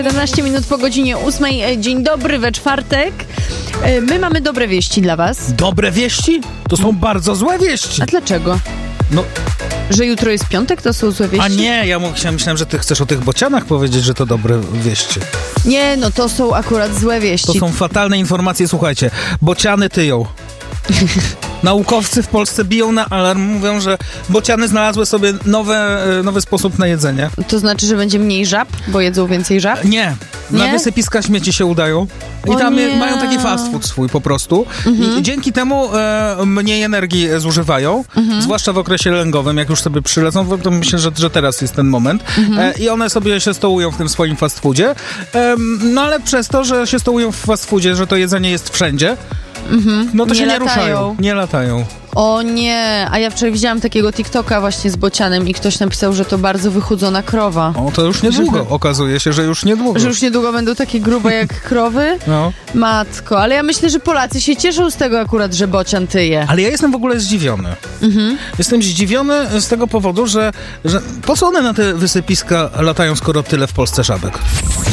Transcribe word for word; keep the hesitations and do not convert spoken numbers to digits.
jedenaście minut po godzinie ósmej. Dzień dobry we czwartek. My mamy dobre wieści dla was. Dobre wieści? To są bardzo złe wieści. A dlaczego? No, Że jutro jest piątek, to są złe wieści? a nie, ja myślałem, myślałem, że ty chcesz o tych bocianach powiedzieć, że to dobre wieści. Nie, no to są akurat złe wieści. To są fatalne informacje, słuchajcie. Bociany tyją. Naukowcy w Polsce biją na alarm, mówią, że bociany znalazły sobie nowe, nowy sposób na jedzenie. To znaczy, że będzie mniej żab, bo jedzą więcej żab? Nie, na Nie? wysypiska śmieci się udają i O tam nie. mają taki fast food swój po prostu. Mhm. I dzięki temu e, mniej energii zużywają, Mhm. zwłaszcza w okresie lęgowym, jak już sobie przylecą, to myślę, że, że teraz jest ten moment. Mhm. E, I one sobie się stołują w tym swoim fast foodzie. E, no ale przez to, że się stołują w fast foodzie, że to jedzenie jest wszędzie, Mhm. no to Nie się nie latają. ruszają, nie latają. O nie, a ja wczoraj widziałam takiego TikToka właśnie z bocianem i ktoś napisał, że to bardzo wychudzona krowa. O, to już niedługo. Żeby- Okazuje się, że już niedługo. Że już niedługo będą takie grube jak krowy? No. Matko, ale ja myślę, że Polacy się cieszą z tego akurat, że bocian tyje. Ale ja jestem w ogóle zdziwiony. Mhm. Jestem zdziwiony z tego powodu, że, że po co one na te wysypiska latają, skoro tyle w Polsce żabek?